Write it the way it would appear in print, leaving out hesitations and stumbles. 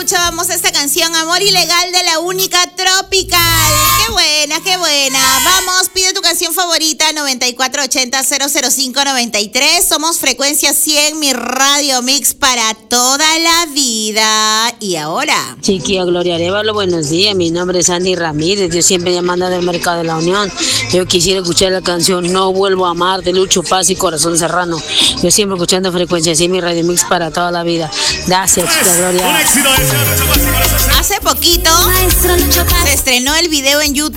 escuchábamos esta canción Amor Ilegal de La Única Tropical. Qué buena, qué buena. Vamos, pide tu canción favorita 9480-005-93. Somos Frecuencia 100, mi radio mix para toda la vida. Y ahora, Chiquilla Gloria Arevalo, buenos días. Mi nombre es Andy Ramírez. Yo siempre llamando del Mercado de la Unión. Yo quisiera escuchar la canción No Vuelvo a Amar de Lucho Paz y Corazón Serrano. Yo siempre escuchando Frecuencia 100, mi radio mix para toda la vida. Gracias, Chiquilla Gloria. hace poquito se estrenó el video en YouTube